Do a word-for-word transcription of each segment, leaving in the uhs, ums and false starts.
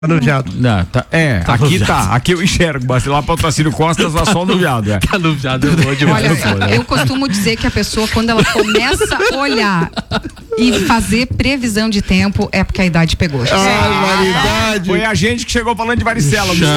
Anuviado. Não, tá, é, tá aqui anuviado. Tá, aqui eu enxergo, mas lá para o Otacílio Costa tá só anuviado. É. Tá anuviado, eu vou demais. Olha, eu costumo dizer que a pessoa, quando ela começa a olhar e fazer previsão de tempo, é porque a idade pegou. Ah, variedade. Foi a gente que chegou falando de varicela. Eu,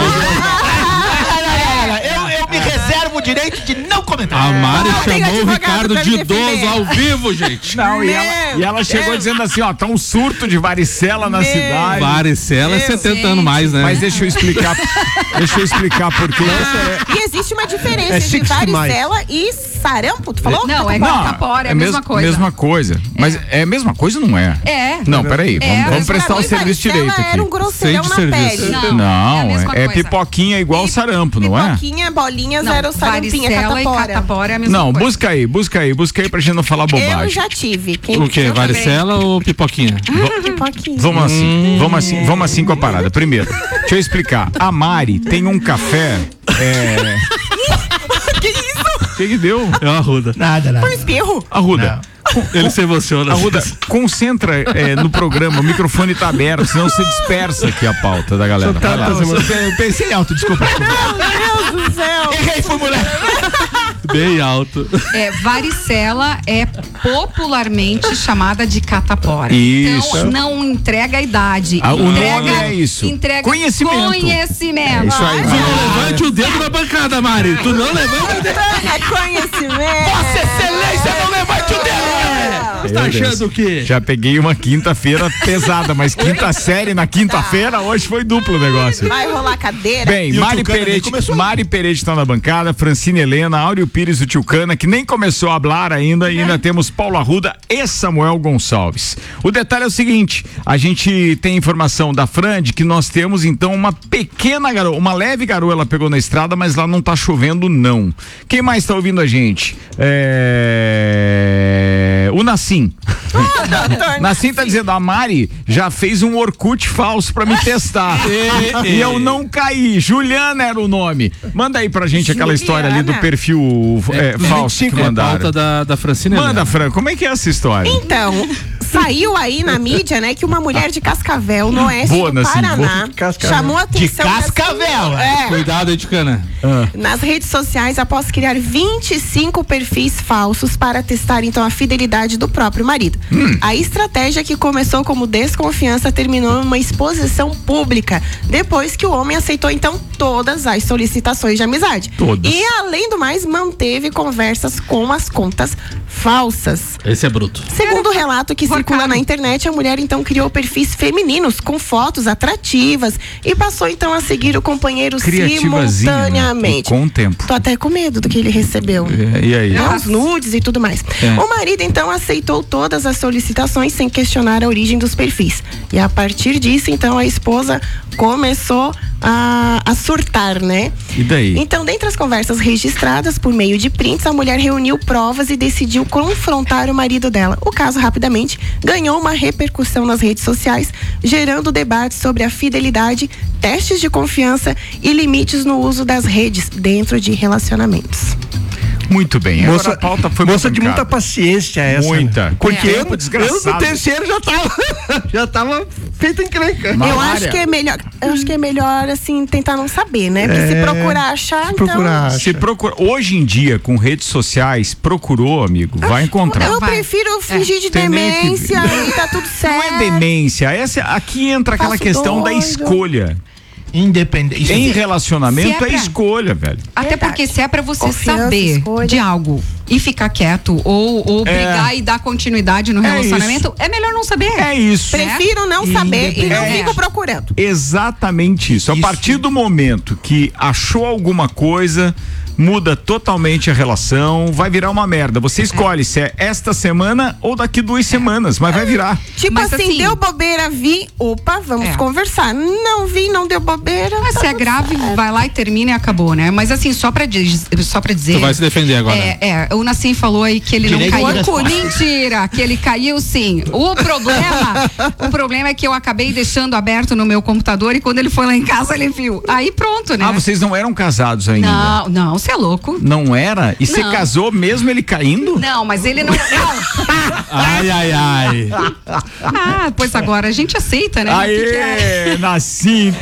eu me reservo o direito de não comentar. A Mari Não, tem chamou o advogado Ricardo pra de me idoso defender. ao vivo, gente. Não, e Meu ela, e ela chegou Deus. dizendo assim, ó, tá um surto de varicela na Meu cidade. Varicela é Meu setenta anos mais, né? Mas deixa eu explicar, deixa eu explicar por quê. E existe uma diferença É entre sixty varicela e sarampo. Tu falou? Não, é Não, catapora, é a mesma mes- coisa. Mesma coisa. Mas é a mesma coisa ou não é? É. Não, peraí, É, vamos, mas vamos prestar Pra o mim, serviço varicela direito aqui. era um grosseirão Sei de na serviço. pele. Não, Não, é a mesma é, é coisa. pipoquinha igual sarampo, não é? Pipoquinha, bolinhas, Não, era o sarampinha, varicela e catapora. catapora é a mesma Não, coisa. busca aí, busca aí, busca aí pra gente não falar Eu bobagem. já tive. Quem O quê? eu Varicela ou pipoquinha? também. Pipoquinha. Vamos assim, vamos assim, vamos assim com a parada. Primeiro, deixa eu explicar. A Mari tem um café. É... Que isso? O que que deu? É uma ruda. Nada, nada. Um espirro? Arruda. Ele se emociona. Arruda, concentra é, no programa, o microfone tá aberto, senão você dispersa aqui a pauta da galera. Tá, Vai lá. tá, eu pensei alto, desculpa. Meu Deus do céu. Errei, fui mulher. Bem alto. É, varicela é popularmente chamada de catapora. Isso. Então, não entrega a idade. Ah, o entrega, nome é isso. Entrega Conhecimento. Conhecimento. É isso aí. Tu não levante o dedo da bancada, Mari. Tu não levante o dedo. É conhecimento. Vossa Excelência, não levante o dedo. Você tá achando o quê? Já peguei uma quinta-feira pesada, mas quinta série na quinta-feira, hoje foi duplo o negócio. Vai rolar cadeira. Bem, E o Mari Tucana nem Peretti, começou. Mari Peretti está na bancada, Francine Helena, Áureo Pires do Tilcana, que nem começou a hablar ainda, e ainda temos Paulo Arruda e Samuel Gonçalves. O detalhe é o seguinte, a gente tem informação da Fran de que nós temos então uma pequena garoa, uma leve garoa ela pegou na estrada, mas lá não tá chovendo não. Quem mais está ouvindo a gente? É... O Nassim. Nassim tá dizendo, a Mari já fez um Orkut falso pra me testar. E eu não caí. Juliana era o nome. Manda aí pra gente aquela história ali do Juliana. perfil é, falso que É a mandaram. pauta da, da Francine. Manda, Helena. Fran, como é que é essa história? Então, saiu aí na mídia, né, que uma mulher de Cascavel, no oeste Boa, do Nassim, Paraná, boa. Cascavel. chamou a De atenção Cascavel. das- É, Cuidado aí, de cana. nas redes sociais após criar vinte e cinco perfis falsos para testar então a fidelidade do próprio marido. Hum. A estratégia que começou como desconfiança terminou em uma exposição pública, depois que o homem aceitou então todas as solicitações de amizade. Todas. E além do mais, manteve conversas com as contas falsas. Esse é bruto. Segundo o relato que circula Forcado. na internet, a mulher então criou perfis femininos com fotos atrativas e passou então a seguir o companheiro Criativazinha, né? simultaneamente. E com o tempo. Tô até com medo do que ele recebeu. É, e aí? Né, os nudes e tudo mais. É. O marido então aceitou todas as solicitações sem questionar a origem dos perfis. E a partir disso, então, a esposa começou a, a surtar, né? E daí? Então, dentre as conversas registradas por meio de prints, a mulher reuniu provas e decidiu confrontar o marido dela. O caso, rapidamente, ganhou uma repercussão nas redes sociais, gerando debate sobre a fidelidade, testes de confiança e limites no uso das redes dentro de relacionamentos. Muito bem. Moça, Agora a pauta foi moça de bancada. muita paciência essa. Muita. Né? Porque É. eu, Tempo eu desgraçado. no terceiro já tava, já tava feito encrenca. Eu Malária. acho que é melhor, eu acho que é melhor assim tentar não saber, né? Porque se É, procurar achar, então procurar. Se procura, hoje em dia, com redes sociais, procurou, amigo, vai encontrar. eu Vai. prefiro fingir de Tem nem que- demência e tá tudo certo. Não é demência, essa, aqui entra aquela Faço questão da doido. escolha. Independente. Em relacionamento Se é é, pra- escolha, velho. Até Verdade. porque se é pra você Confiança, saber escolha. de algo e ficar quieto ou, ou É. brigar e dar continuidade no É relacionamento, é, melhor não saber. É isso. Prefiro não saber e não É. fico procurando. Exatamente isso. A Isso. partir do momento que achou alguma coisa, muda totalmente a relação, vai virar uma merda. Você escolhe se é esta semana ou daqui duas semanas, mas vai virar. Tipo Mas, assim, assim, deu bobeira, vi, opa, vamos É. conversar. Não vi, não deu bobeira. Mas tá se é tudo grave, certo. vai lá e termina e acabou, né? Mas assim, só pra, diz- só pra dizer. Tu vai se defender agora. É, é, o Nassim falou aí que ele Direito não de caiu. resposta. Mentira, que ele caiu sim. O problema, o problema é que eu acabei deixando aberto no meu computador e quando ele foi lá em casa ele viu. Aí pronto, né? Ah, vocês não eram casados ainda? Não, não, você é louco. Não era? E você Não. casou mesmo ele caindo? Não, mas ele não. não. Ai, ai, ai. Ah, pois agora a gente aceita, né? O que que é? Aê, na cinta.